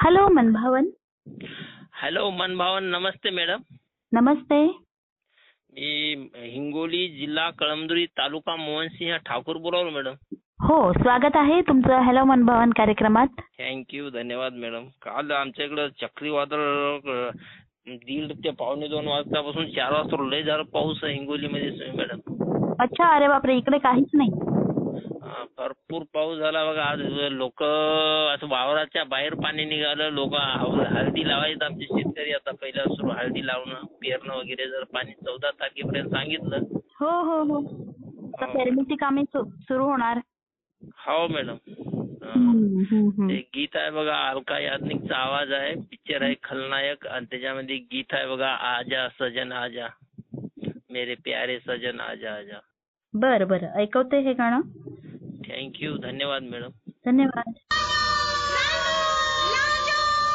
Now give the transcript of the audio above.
Hello मनभावन. Hello मनभावन. नमस्ते madam. नमस्ते. मी हिंगोली जिल्हा कळमनुरी तालुका मोहनसिंह ठाकूर बोलावलो मॅडम. हो, स्वागत आहे तुमचं हॅलो मनभावन कार्यक्रमात. थँक्यू, धन्यवाद मॅडम. काल आमच्या इकडं चक्रीवादळ 1:30 ते 1:45 वाजतापासून 4 वाजता लय झाला पाऊस आहे हिंगोलीमध्ये मॅडम. अच्छा, अरे बापरे, इकडे काहीच नाही. भरपूर पाऊस झाला बघा. आज लोक असं वावराच्या बाहेर पाणी निघालं. लोक हळदी लावायचं. आमचे शेतकरी आता पहिला सुरू हळदी लावणं पेरणं वगैरे. जर पाणी 14 तारखेपर्यंत सांगितलं. हो हो हो, आता पेरणीची कामे सुरू होणार. हो मॅडम. ते गीत आहे बघा, अलका याज्ञिकचा आवाज आहे. पिक्चर आहे खलनायक आणि त्याच्यामध्ये गीत आहे बघा, आजा सजन आजा, मेरे प्यारे सजन आजा आजा. बर बर, ऐकवते हे गाणं. थँक्यू, धन्यवाद मॅडम. धन्यवाद.